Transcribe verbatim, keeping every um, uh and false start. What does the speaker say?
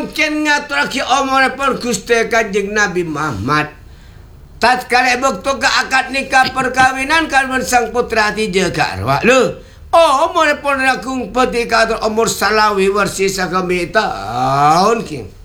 mungkin ngatur lagi umur pun Gusti Kanjeng Nabi Muhammad. Tatkala waktu ke akad nikah perkawinan kan sang putra tiga karwa lu. Oh umur pun rakung peti katur umur salawi warsisa kami tahun king.